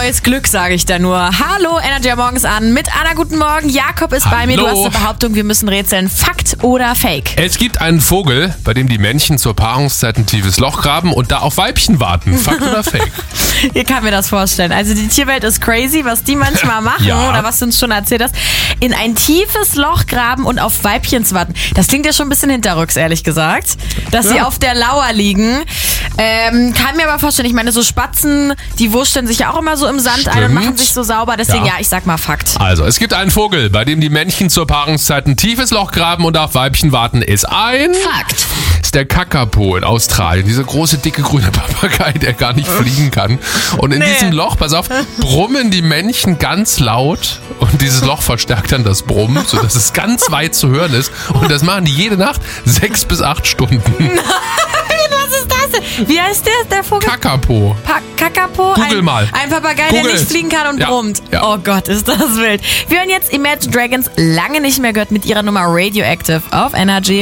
neues Glück, sage ich da nur. Hallo, Energy morgens an mit Anna, guten Morgen. Jakob ist bei mir. Du hast eine Behauptung, wir müssen rätseln. Fakt oder Fake? Es gibt einen Vogel, bei dem die Männchen zur Paarungszeit ein tiefes Loch graben und da auf Weibchen warten. Fakt oder Fake? Ich kann mir das vorstellen. Also die Tierwelt ist crazy, was die manchmal machen oder was du uns schon erzählt hast. In ein tiefes Loch graben und auf Weibchen zu warten. Das klingt ja schon ein bisschen hinterrücks, ehrlich gesagt. Dass sie auf der Lauer liegen. Kann mir aber vorstellen, ich meine, so Spatzen, die wurschteln sich ja auch immer so im Sand ein und machen sich so sauber. Deswegen, ich sag mal Fakt. Also, es gibt einen Vogel, bei dem die Männchen zur Paarungszeit ein tiefes Loch graben und auf Weibchen warten. Ist ein Fakt. Ist der Kakapo in Australien. Dieser große, dicke, grüne Papagei, der gar nicht fliegen kann. Und in diesem Loch, pass auf, brummen die Männchen ganz laut. Und dieses Loch verstärkt dann das Brummen, sodass es ganz weit zu hören ist. Und das machen die jede Nacht 6 bis 8 Stunden. Was ist das denn? Wie heißt der Vogel? Kakapo. Kakapo? Google mal. Ein Papagei, Google der nicht fliegen kann und brummt. Ja. Oh Gott, ist das wild. Wir hören jetzt Imagine Dragons, lange nicht mehr gehört, mit ihrer Nummer Radioactive auf Energy.